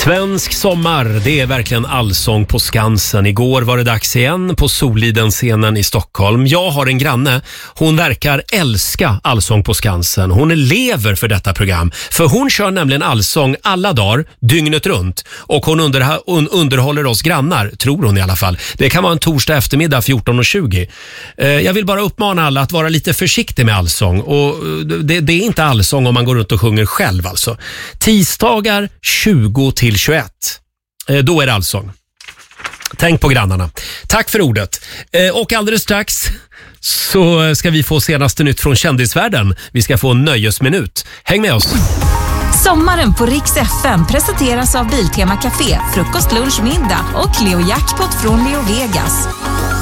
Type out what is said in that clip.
Svensk sommar, det är verkligen allsång på Skansen. Igår var det dags igen på Soliden-scenen i Stockholm. Jag har en granne, hon verkar älska allsång på Skansen. Hon lever för detta program, för hon kör nämligen allsång alla dagar, dygnet runt. Och hon underhåller oss grannar, tror hon i alla fall. Det kan vara en torsdag eftermiddag 14:20. Jag vill bara uppmana alla att vara lite försiktig med allsång. Och det är inte allsång om man går runt och sjunger själv alltså. Tisdagar 20-21. Då är det allsång. Tänk på grannarna. Tack för ordet. Och alldeles strax så ska vi få senaste nytt från kändisvärlden. Vi ska få en nöjesminut. Häng med oss. Sommaren på Rix FM presenteras av Biltema Café, frukost, lunch, middag och Leo Jackpot från Leo Vegas.